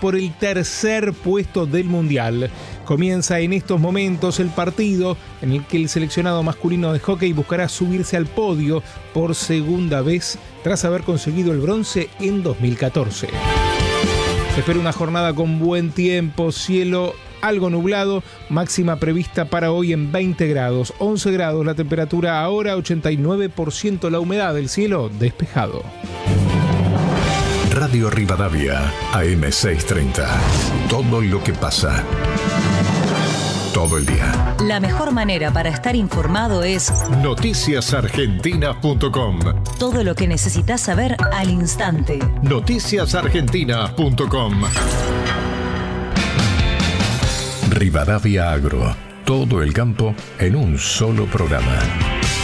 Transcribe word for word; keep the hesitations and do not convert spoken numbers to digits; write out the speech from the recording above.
por el tercer puesto del Mundial. Comienza en estos momentos el partido en el que el seleccionado masculino de hockey buscará subirse al podio por segunda vez tras haber conseguido el bronce en dos mil catorce. Se espera una jornada con buen tiempo, cielo algo nublado, máxima prevista para hoy en veinte grados, once grados la temperatura ahora, ochenta y nueve por ciento la humedad del cielo despejado. Radio Rivadavia, A M seiscientos treinta. Todo lo que pasa. Todo el día. La mejor manera para estar informado es noticias argentinas punto com. Todo lo que necesitas saber al instante. noticias argentinas punto com. Rivadavia Agro. Todo el campo en un solo programa.